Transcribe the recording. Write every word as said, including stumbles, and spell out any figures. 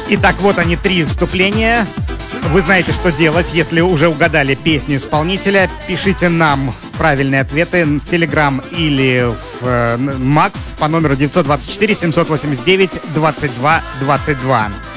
Итак, вот они, три вступления. Вы знаете, что делать, если уже угадали песню исполнителя. Пишите нам правильные ответы в Telegram или в э, Макс по номеру девять два четыре семь восемь девять двадцать два двадцать два.